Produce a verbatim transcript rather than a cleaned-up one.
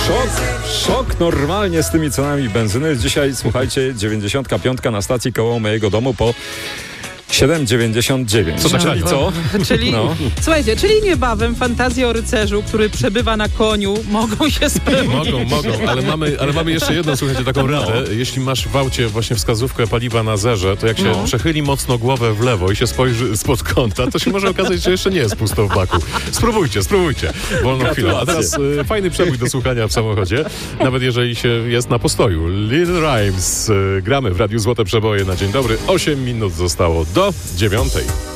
Szok, szok normalnie z tymi cenami benzyny. Dzisiaj, słuchajcie, dziewięćdziesiątka pięć na stacji koło mojego domu po siedem dziewięćdziesiąt dziewięć. Co tak Czyli co? Czyli, No. słuchajcie, czyli niebawem fantazje o rycerzu, który przebywa na koniu, mogą się spełnić. Mogą, mogą, ale mamy, ale mamy jeszcze jedną, słuchajcie, taką radę. Jeśli masz w aucie właśnie wskazówkę paliwa na zerze, to jak się No. przechyli mocno głowę w lewo i się spojrzy spod kąta, to się może okazać, że jeszcze nie jest pusto w baku. Spróbujcie, spróbujcie. Wolną chwilę. A teraz y, fajny przebój do słuchania w samochodzie, nawet jeżeli się jest na postoju. Lil Rhymes. Y, gramy w Radiu Złote Przeboje na dzień dobry. osiem minut zostało do dziewiątej.